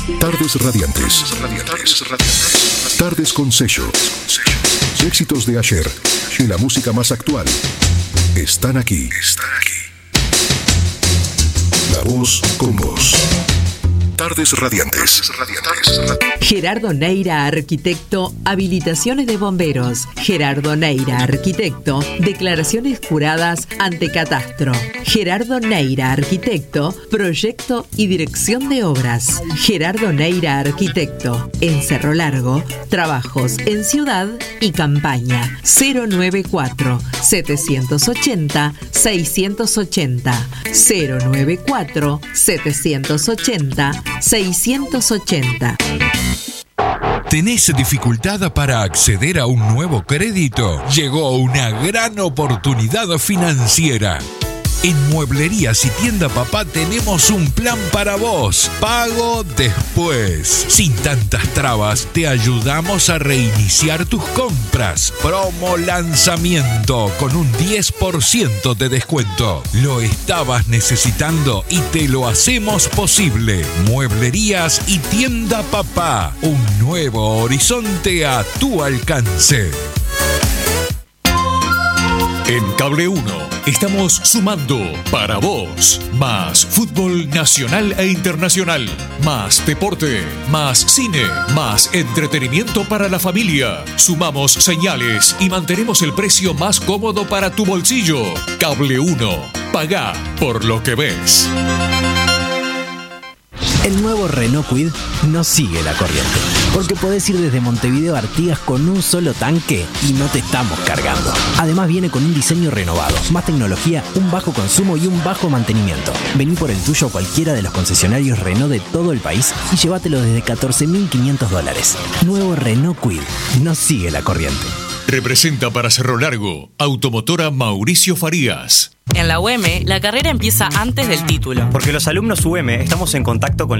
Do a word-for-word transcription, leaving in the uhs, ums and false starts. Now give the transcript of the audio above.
Tardes radiantes. Tardes radiantes. Tardes con sello. Éxitos de ayer y la música más actual están aquí. Están aquí. La voz con vos. Tardes radiantes. Gerardo Neira, arquitecto, habilitaciones de bomberos. Gerardo Neira, arquitecto, declaraciones juradas ante catastro. Gerardo Neira, arquitecto, proyecto y dirección de obras. Gerardo Neira, arquitecto, en Cerro Largo, trabajos en ciudad y campaña. cero noventa y cuatro, setecientos ochenta, seiscientos ochenta. cero noventa y cuatro, setecientos ochenta, seiscientos ochenta. ¿Tenés dificultad para acceder a un nuevo crédito? Llegó una gran oportunidad financiera. En Mueblerías y Tienda Papá tenemos un plan para vos. Pago después. Sin tantas trabas, te ayudamos a reiniciar tus compras. Promo lanzamiento con un diez por ciento de descuento. Lo estabas necesitando y te lo hacemos posible. Mueblerías y Tienda Papá. Un nuevo horizonte a tu alcance. En Cable uno estamos sumando para vos más fútbol nacional e internacional, más deporte, más cine, más entretenimiento para la familia. Sumamos señales y mantenemos el precio más cómodo para tu bolsillo. Cable uno, pagá por lo que ves. El nuevo Renault Kwid no sigue la corriente, porque podés ir desde Montevideo a Artigas con un solo tanque y no te estamos cargando. Además viene con un diseño renovado, más tecnología, un bajo consumo y un bajo mantenimiento. Vení por el tuyo a cualquiera de los concesionarios Renault de todo el país y llévatelo desde catorce mil quinientos dólares. Nuevo Renault Kwid no sigue la corriente. Representa para Cerro Largo, Automotora Mauricio Farías. En la U M, la carrera empieza antes del título. Porque los alumnos U M estamos en contacto con